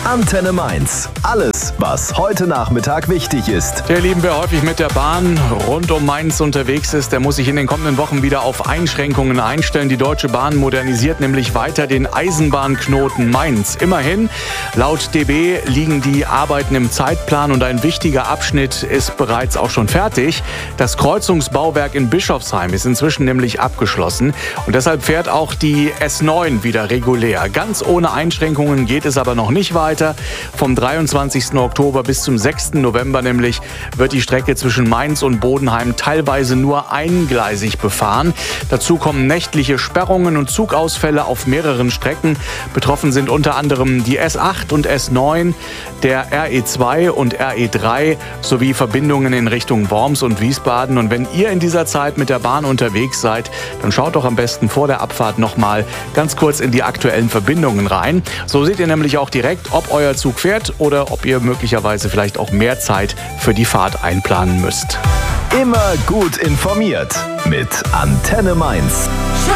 Antenne Mainz. Alles, was heute Nachmittag wichtig ist. Der Lieben, wer häufig mit der Bahn rund um Mainz unterwegs ist, der muss sich in den kommenden Wochen wieder auf Einschränkungen einstellen. Die Deutsche Bahn modernisiert nämlich weiter den Eisenbahnknoten Mainz. Immerhin, laut DB liegen die Arbeiten im Zeitplan und ein wichtiger Abschnitt ist bereits auch schon fertig. Das Kreuzungsbauwerk in Bischofsheim ist inzwischen nämlich abgeschlossen und deshalb fährt auch die S9 wieder regulär. Ganz ohne Einschränkungen geht es aber noch nicht weiter. Vom 23. Oktober bis zum 6. November nämlich wird die Strecke zwischen Mainz und Bodenheim teilweise nur eingleisig befahren. Dazu kommen nächtliche Sperrungen und Zugausfälle auf mehreren Strecken. Betroffen sind unter anderem die S8 und S9, der RE2 und RE3 sowie Verbindungen in Richtung Worms und Wiesbaden. Und wenn ihr in dieser Zeit mit der Bahn unterwegs seid, dann schaut doch am besten vor der Abfahrt noch mal ganz kurz in die aktuellen Verbindungen rein. So seht ihr nämlich auch direkt, ob euer Zug fährt oder ob ihr möglicherweise vielleicht auch mehr Zeit für die Fahrt einplanen müsst. Immer gut informiert mit Antenne Mainz.